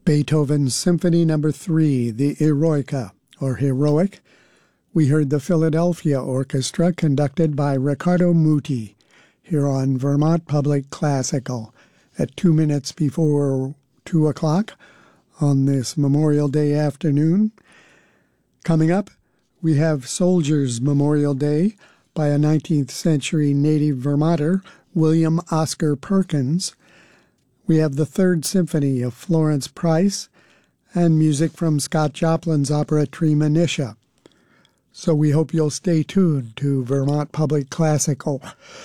Beethoven's Symphony No. 3, the Eroica, or Heroic. We heard the Philadelphia Orchestra conducted by Riccardo Muti here on Vermont Public Classical at 2 minutes before 2 o'clock on this Memorial Day afternoon. Coming up, we have Soldiers' Memorial Day by a 19th century native Vermonter, William Oscar Perkins. We have the Third Symphony of Florence Price and music from Scott Joplin's opera Treemonisha. So we hope you'll stay tuned to Vermont Public Classical.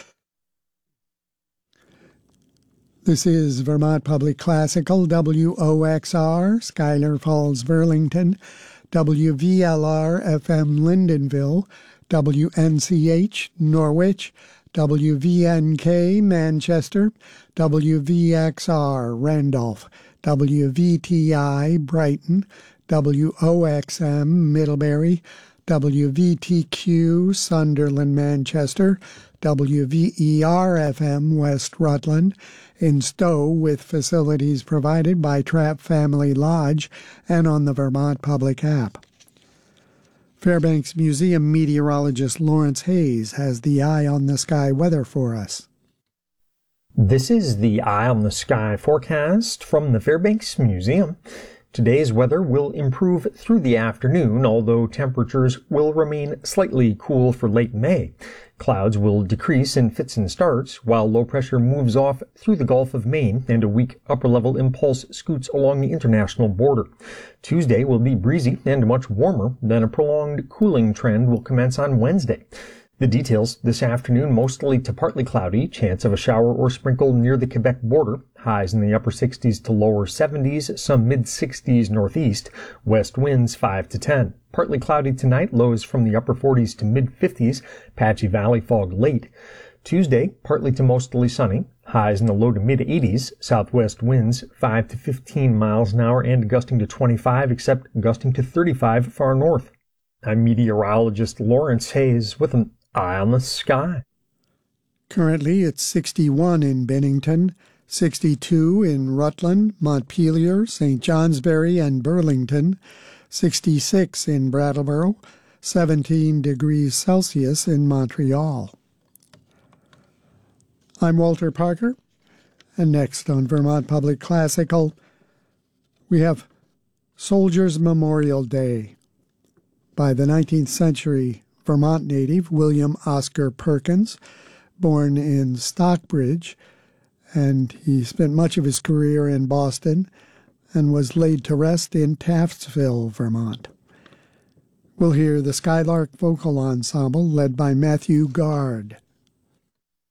This is Vermont Public Classical, WOXR, Schuyler Falls, Burlington, WVLR-FM, Lyndonville, WNCH, Norwich, WVNK, Manchester, WVXR, Randolph, WVTI, Brighton, WOXM, Middlebury, WVTQ, Sunderland, Manchester, WVER-FM, West Rutland, in Stowe, with facilities provided by Trapp Family Lodge and on the Vermont Public app. Fairbanks Museum meteorologist Lawrence Hayes has the Eye on the Sky weather for us. This is the Eye on the Sky forecast from the Fairbanks Museum. Today's weather will improve through the afternoon, although temperatures will remain slightly cool for late May. Clouds will decrease in fits and starts, while low pressure moves off through the Gulf of Maine and a weak upper-level impulse scoots along the international border. Tuesday will be breezy and much warmer, then a prolonged cooling trend will commence on Wednesday. The details this afternoon: mostly to partly cloudy, chance of a shower or sprinkle near the Quebec border, highs in the upper 60s to lower 70s, some mid-60s northeast, west winds 5 to 10. Partly cloudy tonight, lows from the upper 40s to mid-50s, patchy valley fog late. Tuesday, partly to mostly sunny, highs in the low to mid-80s, southwest winds 5 to 15 miles an hour and gusting to 25, except gusting to 35 far north. I'm meteorologist Lawrence Hayes with an Eye on the Sky. Currently, it's 61 in Bennington, 62 in Rutland, Montpelier, St. Johnsbury, and Burlington, 66 in Brattleboro, 17 degrees Celsius in Montreal. I'm Walter Parker, and next on Vermont Public Classical, we have Soldiers' Memorial Day by the 19th century Vermont native William Oscar Perkins, born in Stockbridge, and he spent much of his career in Boston and was laid to rest in Taftsville, Vermont. We'll hear the Skylark Vocal Ensemble led by Matthew Gard.